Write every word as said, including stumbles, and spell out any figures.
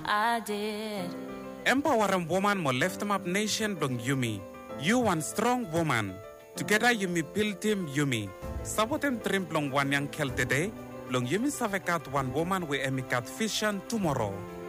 I did. Empowering woman mo lift up nation dong Yumi. You one strong woman. Together Yumi build team Yumi. Sabotem trim long one young kel today. Long Yumi savekat one woman we emikat vision tomorrow.